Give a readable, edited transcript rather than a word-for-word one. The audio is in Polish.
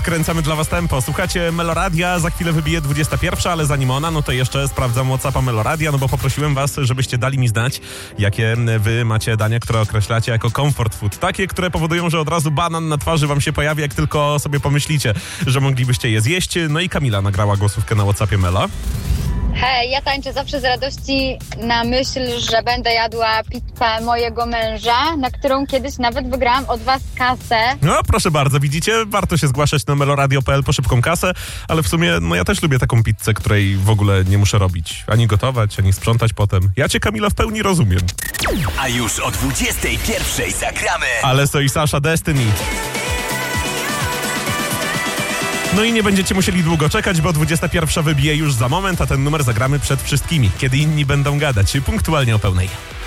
Podkręcamy dla was tempo. Słuchacie Meloradia, za chwilę wybije 21, ale zanim ona, no to jeszcze sprawdzam WhatsAppa Meloradia, no bo poprosiłem was, żebyście dali mi znać, jakie wy macie dania, które określacie jako comfort food. Takie, które powodują, że od razu banan na twarzy wam się pojawi, jak tylko sobie pomyślicie, że moglibyście je zjeść. No i Kamila nagrała głosówkę na WhatsAppie Melo. Hej, ja tańczę zawsze z radości na myśl, że będę jadła pizzę mojego męża, na którą kiedyś nawet wygrałam od was kasę. No proszę bardzo, widzicie, warto się zgłaszać na meloradio.pl po szybką kasę, ale w sumie, no ja też lubię taką pizzę, której w ogóle nie muszę robić, ani gotować, ani sprzątać potem. Ja cię, Kamila, w pełni rozumiem. A już o 21 zagramy. Alesso i Sasha, Destiny. No i nie będziecie musieli długo czekać, bo 21 wybije już za moment, a ten numer zagramy przed wszystkimi, kiedy inni będą gadać, punktualnie o pełnej.